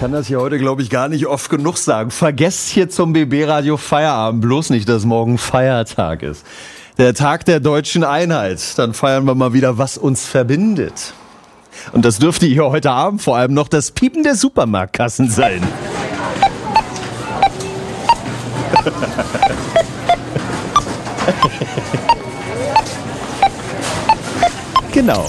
kann das hier heute, glaube ich, gar nicht oft genug sagen. Vergesst hier zum BB-Radio Feierabend bloß nicht, dass morgen Feiertag ist. Der Tag der deutschen Einheit. Dann feiern wir mal wieder, was uns verbindet. Und das dürfte hier heute Abend vor allem noch das Piepen der Supermarktkassen sein. Genau.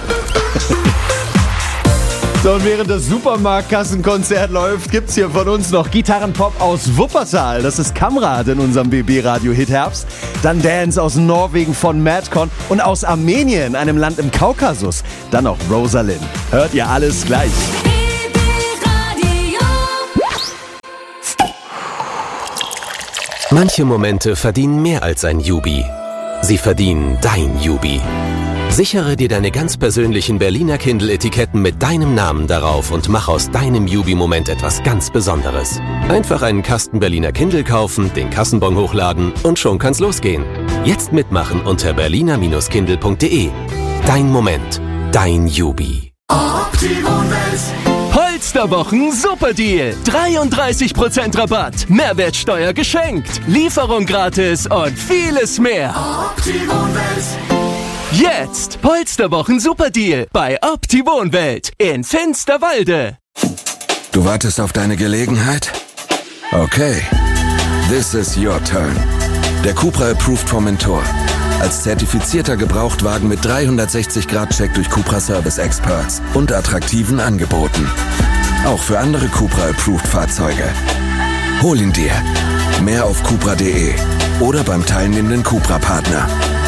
So, und während das Supermarktkassenkonzert läuft, gibt's hier von uns noch Gitarrenpop aus Wuppertal. Das ist Kamrad in unserem BB-Radio-Hit Herbst. Dann Dance aus Norwegen von Madcon und aus Armenien, einem Land im Kaukasus. Dann noch Rosalind. Hört ihr alles gleich. Manche Momente verdienen mehr als ein Jubi. Sie verdienen dein Jubi. Sichere dir deine ganz persönlichen Berliner Kindle-Etiketten mit deinem Namen darauf und mach aus deinem Jubi-Moment etwas ganz Besonderes. Einfach einen Kasten Berliner Kindle kaufen, den Kassenbon hochladen und schon kann's losgehen. Jetzt mitmachen unter berliner-kindle.de. Dein Moment, dein Jubi. Polsterwochen Superdeal. 33% Rabatt, Mehrwertsteuer geschenkt, Lieferung gratis und vieles mehr. Jetzt Polsterwochen Superdeal bei Opti-Wohnwelt in Finsterwalde. Du wartest auf deine Gelegenheit? Okay. This is your turn. Der Cupra Approved Formentor. Als zertifizierter Gebrauchtwagen mit 360-Grad-Check durch Cupra Service Experts und attraktiven Angeboten. Auch für andere Cupra Approved Fahrzeuge. Hol ihn dir. Mehr auf cupra.de oder beim teilnehmenden Cupra-Partner.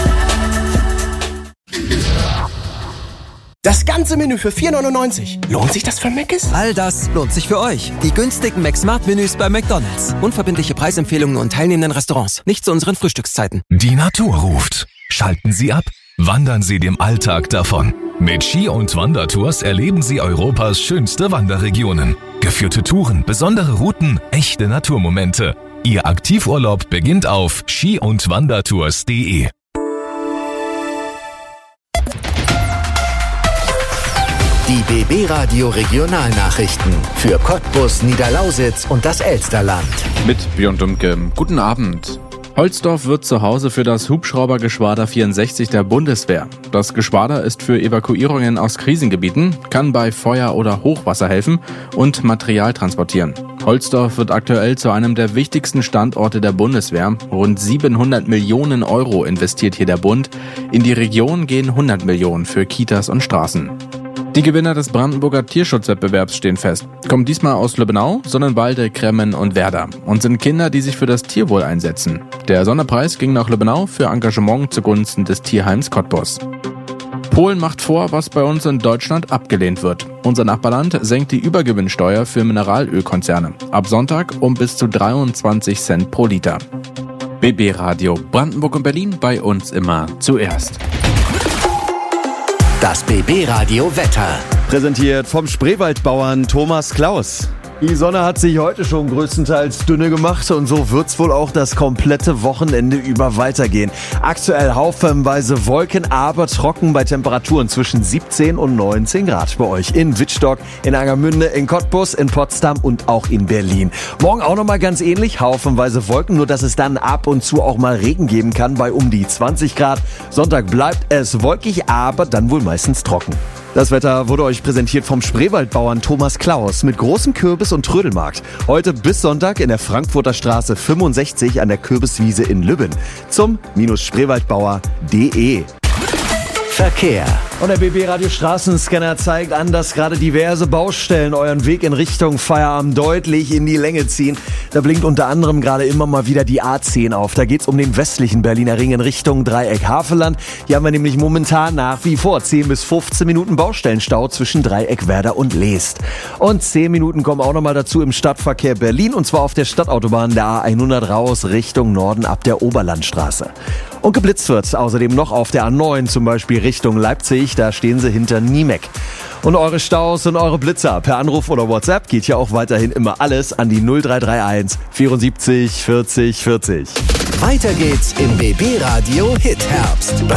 Das ganze Menü für 4,99. Lohnt sich das für Mc's? All das lohnt sich für euch. Die günstigen McSmart-Menüs bei McDonald's. Unverbindliche Preisempfehlungen und teilnehmenden Restaurants. Nicht zu unseren Frühstückszeiten. Die Natur ruft. Schalten Sie ab. Wandern Sie dem Alltag davon. Mit Ski- und Wandertours erleben Sie Europas schönste Wanderregionen. Geführte Touren, besondere Routen, echte Naturmomente. Ihr Aktivurlaub beginnt auf ski-und-wandertours.de. Die BB-Radio Regionalnachrichten für Cottbus, Niederlausitz und das Elsterland. Mit Björn Dumke. Guten Abend. Holzdorf wird zu Hause für das Hubschraubergeschwader 64 der Bundeswehr. Das Geschwader ist für Evakuierungen aus Krisengebieten, kann bei Feuer oder Hochwasser helfen und Material transportieren. Holzdorf wird aktuell zu einem der wichtigsten Standorte der Bundeswehr. Rund 700 Millionen Euro investiert hier der Bund. In die Region gehen 100 Millionen für Kitas und Straßen. Die Gewinner des Brandenburger Tierschutzwettbewerbs stehen fest. Kommen diesmal aus Lübbenau, Sonnenwalde, Kremmen und Werder und sind Kinder, die sich für das Tierwohl einsetzen. Der Sonderpreis ging nach Lübbenau für Engagement zugunsten des Tierheims Cottbus. Polen macht vor, was bei uns in Deutschland abgelehnt wird. Unser Nachbarland senkt die Übergewinnsteuer für Mineralölkonzerne. Ab Sonntag um bis zu 23 Cent pro Liter. BB Radio Brandenburg und Berlin, bei uns immer zuerst. Das BB-Radio Wetter. Präsentiert vom Spreewaldbauern Thomas Klaus. Die Sonne hat sich heute schon größtenteils dünne gemacht und so wird's wohl auch das komplette Wochenende über weitergehen. Aktuell haufenweise Wolken, aber trocken bei Temperaturen zwischen 17 und 19 Grad bei euch in Wittstock, in Angermünde, in Cottbus, in Potsdam und auch in Berlin. Morgen auch nochmal ganz ähnlich, haufenweise Wolken, nur dass es dann ab und zu auch mal Regen geben kann bei um die 20 Grad. Sonntag bleibt es wolkig, aber dann wohl meistens trocken. Das Wetter wurde euch präsentiert vom Spreewaldbauern Thomas Klaus mit großem Kürbis- und Trödelmarkt. Heute bis Sonntag in der Frankfurter Straße 65 an der Kürbiswiese in Lübben. Zum -spreewaldbauer.de. Verkehr. Und der BB-Radio Straßenscanner zeigt an, dass gerade diverse Baustellen euren Weg in Richtung Feierabend deutlich in die Länge ziehen. Da blinkt unter anderem gerade immer mal wieder die A10 auf. Da geht's um den westlichen Berliner Ring in Richtung Dreieck Havelland. Hier haben wir nämlich momentan nach wie vor 10 bis 15 Minuten Baustellenstau zwischen Dreieck Werder und Leest. Und 10 Minuten kommen auch nochmal dazu im Stadtverkehr Berlin, und zwar auf der Stadtautobahn der A100 raus Richtung Norden ab der Oberlandstraße. Und geblitzt wird außerdem noch auf der A9, zum Beispiel Richtung Leipzig, da stehen sie hinter Niemek. Und eure Staus und eure Blitzer per Anruf oder WhatsApp geht ja auch weiterhin immer alles an die 0331 74 40 40. Weiter geht's im BB Radio Hit Herbst.